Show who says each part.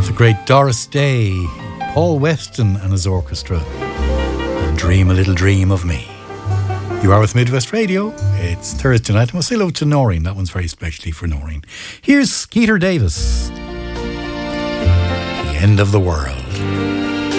Speaker 1: Great Doris Day, Paul Weston and his orchestra, and Dream a Little Dream of Me. You are with Midwest Radio. It's Thursday night, and we'll say hello to Noreen. That one's very specially for Noreen. Here's Skeeter Davis, The End of the World.